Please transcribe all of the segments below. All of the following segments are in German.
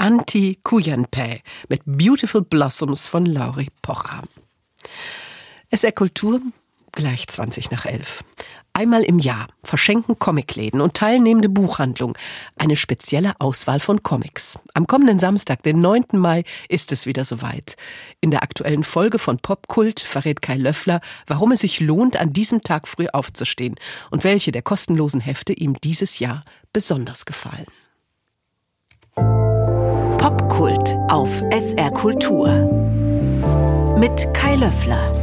Anti-Kujanpää mit Beautiful Blossoms von Lauri Pocher. SR Kultur, gleich 11:20. Einmal im Jahr verschenken Comicläden und teilnehmende Buchhandlungen eine spezielle Auswahl von Comics. Am kommenden Samstag, den 9. Mai, ist es wieder soweit. In der aktuellen Folge von Popkult verrät Kai Löffler, warum es sich lohnt, an diesem Tag früh aufzustehen und welche der kostenlosen Hefte ihm dieses Jahr besonders gefallen. Popkult auf SR Kultur mit Kai Löffler.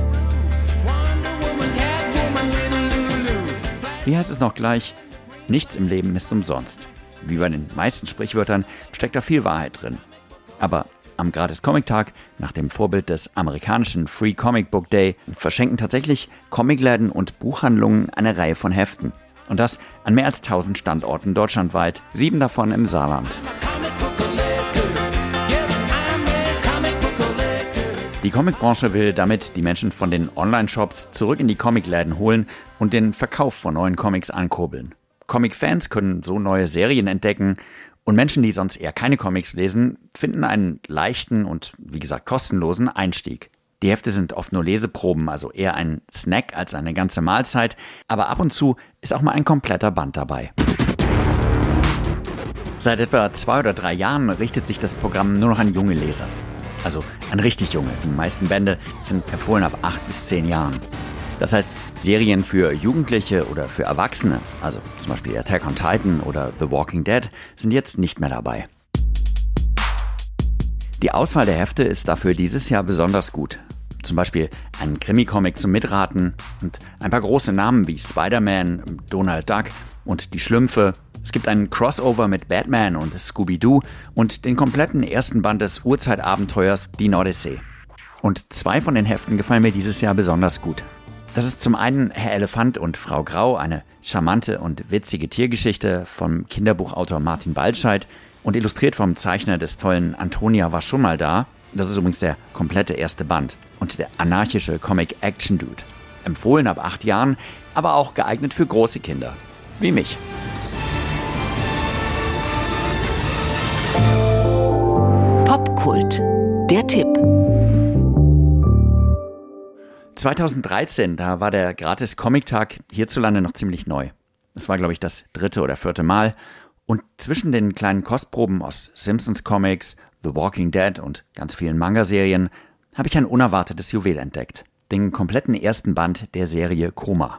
Wie heißt es noch gleich? Nichts im Leben ist umsonst. Wie bei den meisten Sprichwörtern steckt da viel Wahrheit drin. Aber am Gratis-Comic-Tag, nach dem Vorbild des amerikanischen Free Comic Book Day, verschenken tatsächlich Comicläden und Buchhandlungen eine Reihe von Heften. Und das an mehr als 1000 Standorten deutschlandweit, 7 davon im Saarland. Die Comicbranche will damit die Menschen von den Online-Shops zurück in die Comicläden holen und den Verkauf von neuen Comics ankurbeln. Comic-Fans können so neue Serien entdecken und Menschen, die sonst eher keine Comics lesen, finden einen leichten und, wie gesagt, kostenlosen Einstieg. Die Hefte sind oft nur Leseproben, also eher ein Snack als eine ganze Mahlzeit, aber ab und zu ist auch mal ein kompletter Band dabei. Seit etwa 2 oder 3 Jahren richtet sich das Programm nur noch an junge Leser. Also an richtig junge. Die meisten Bände sind empfohlen ab 8 bis 10 Jahren. Das heißt, Serien für Jugendliche oder für Erwachsene, also zum Beispiel Attack on Titan oder The Walking Dead, sind jetzt nicht mehr dabei. Die Auswahl der Hefte ist dafür dieses Jahr besonders gut. Zum Beispiel ein Krimi-Comic zum Mitraten und ein paar große Namen wie Spider-Man, Donald Duck und die Schlümpfe. Es gibt einen Crossover mit Batman und Scooby-Doo und den kompletten ersten Band des Urzeitabenteuers Die Odyssee. Und 2 von den Heften gefallen mir dieses Jahr besonders gut. Das ist zum einen Herr Elefant und Frau Grau, eine charmante und witzige Tiergeschichte vom Kinderbuchautor Martin Baltscheid und illustriert vom Zeichner des tollen Antonia war schon mal da. Das ist übrigens der komplette erste Band. Und der anarchische Comic-Action-Dude. Empfohlen ab 8 Jahren, aber auch geeignet für große Kinder. Wie mich. Popkult, der Tipp. 2013, da war der Gratis-Comic-Tag hierzulande noch ziemlich neu. Das war, glaube ich, das 3. oder 4. Mal. Und zwischen den kleinen Kostproben aus Simpsons-Comics, The Walking Dead und ganz vielen Manga-Serien habe ich ein unerwartetes Juwel entdeckt. Den kompletten ersten Band der Serie Koma.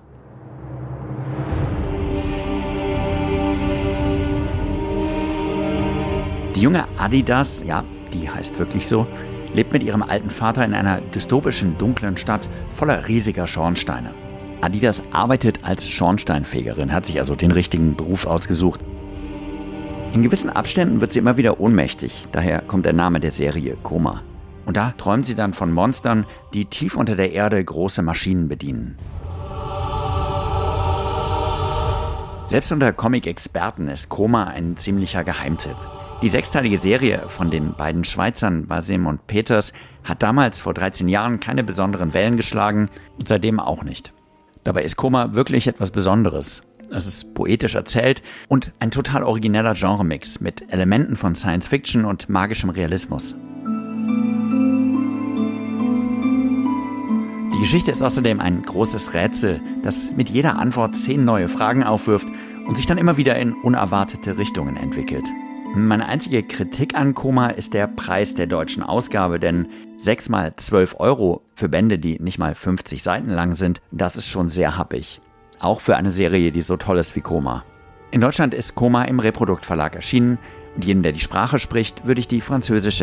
Die junge Adidas, ja, die heißt wirklich so, lebt mit ihrem alten Vater in einer dystopischen, dunklen Stadt voller riesiger Schornsteine. Adidas arbeitet als Schornsteinfegerin, hat sich also den richtigen Beruf ausgesucht. In gewissen Abständen wird sie immer wieder ohnmächtig, daher kommt der Name der Serie Koma. Und da träumt sie dann von Monstern, die tief unter der Erde große Maschinen bedienen. Selbst unter Comic-Experten ist Koma ein ziemlicher Geheimtipp. Die 6-teilige Serie von den beiden Schweizern Basim und Peters hat damals vor 13 Jahren keine besonderen Wellen geschlagen und seitdem auch nicht. Dabei ist Koma wirklich etwas Besonderes. Es ist poetisch erzählt und ein total origineller Genremix mit Elementen von Science Fiction und magischem Realismus. Die Geschichte ist außerdem ein großes Rätsel, das mit jeder Antwort 10 neue Fragen aufwirft und sich dann immer wieder in unerwartete Richtungen entwickelt. Meine einzige Kritik an Koma ist der Preis der deutschen Ausgabe, denn 6 mal 12 € für Bände, die nicht mal 50 Seiten lang sind, das ist schon sehr happig. Auch für eine Serie, die so toll ist wie Koma. In Deutschland ist Koma im Reprodukt Verlag erschienen und jedem, der die Sprache spricht, würde ich die französische